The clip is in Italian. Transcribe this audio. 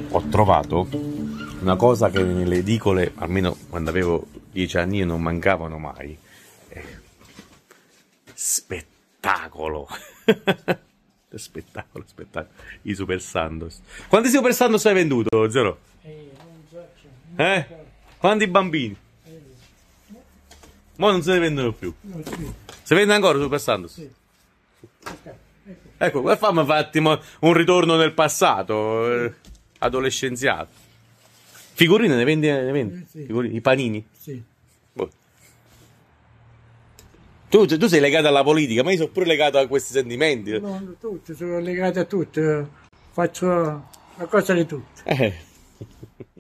Ho trovato una cosa che nelle edicole, almeno quando avevo 10 anni, io non mancavano mai. Spettacolo! Spettacolo, spettacolo. I Super Sandos. Quanti Super Sandos hai venduto, Zero? Non so, Eh? Quanti bambini? Ma non se ne vendono più. no, sì, Si vende ancora Super Sandos? sì. Ecco. Ecco, fammi un attimo un ritorno nel passato, adolescenziato. Figurine ne vendi? Ne vendi? Sì. Figurine, i panini? Sì. Boh. Tu sei legato alla politica, ma io sono pure legato a questi sentimenti. No, tutto, sono legato a tutto. Faccio la cosa di tutto. Eh.